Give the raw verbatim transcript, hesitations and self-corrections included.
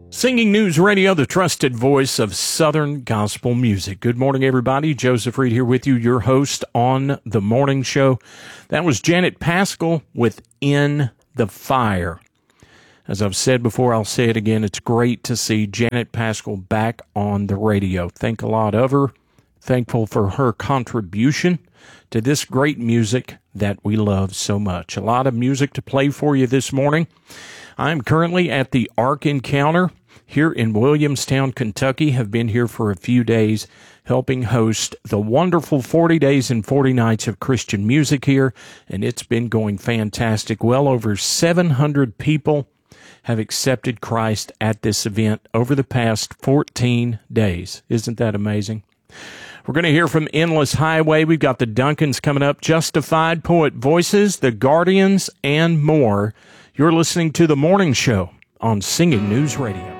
Singing News Radio, the trusted voice of Southern gospel music. Good morning, everybody. Joseph Reed here with you, your host on the morning show. That was Janet Paschal with In the Fire. As I've said before, I'll say it again. It's great to see Janet Paschal back on the radio. Think a lot of her. Thankful for her contribution to this great music that we love so much. A lot of music to play for you this morning. I'm currently at the Ark Encounter here in Williamstown, Kentucky. Have been here for a few days helping host the wonderful forty days and forty nights of Christian music here, and it's been going fantastic. Well over seven hundred people have accepted Christ at this event over the past fourteen days. Isn't that amazing? We're going to hear from Endless Highway. We've got the Duncans coming up, Justified, Poet Voices, the Guardians, and more. You're listening to The Morning Show on Singing News Radio.